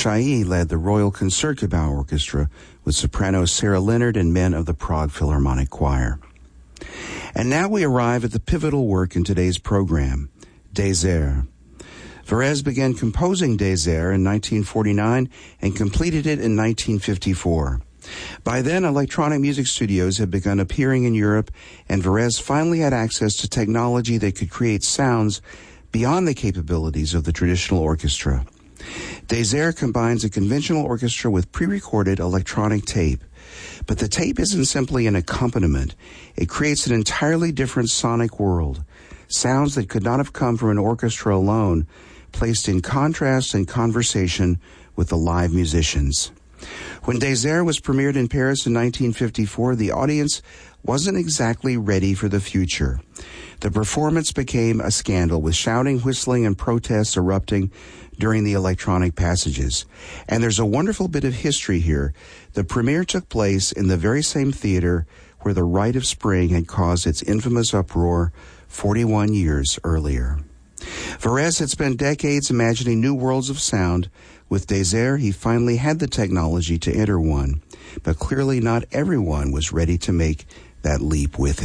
Chailly led the Royal Concertgebouw Orchestra with soprano Sarah Leonard and men of the Prague Philharmonic Choir. And now we arrive at the pivotal work in today's program, Des Airs. Varèse began composing Des Airs in 1949 and completed it in 1954. By then, electronic music studios had begun appearing in Europe, and Varèse finally had access to technology that could create sounds beyond the capabilities of the traditional orchestra. Des Airs combines a conventional orchestra with pre-recorded electronic tape. But the tape isn't simply an accompaniment. It creates an entirely different sonic world. Sounds that could not have come from an orchestra alone, placed in contrast and conversation with the live musicians. When Des Airs was premiered in Paris in 1954, the audience wasn't exactly ready for the future. The performance became a scandal, with shouting, whistling, and protests erupting during the electronic passages. And there's a wonderful bit of history here. The premiere took place in the very same theater where The Rite of Spring had caused its infamous uproar 41 years earlier. Varèse had spent decades imagining new worlds of sound. With Des Airs, he finally had the technology to enter one. But clearly not everyone was ready to make that leap with him.